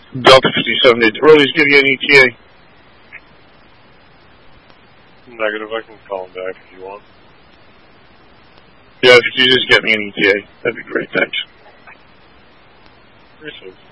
Delta 57, did Rollies give you an ETA? Negative, I can call him back if you want. Yeah, if you just get me an ETA, that'd be great, thanks. Appreciate it.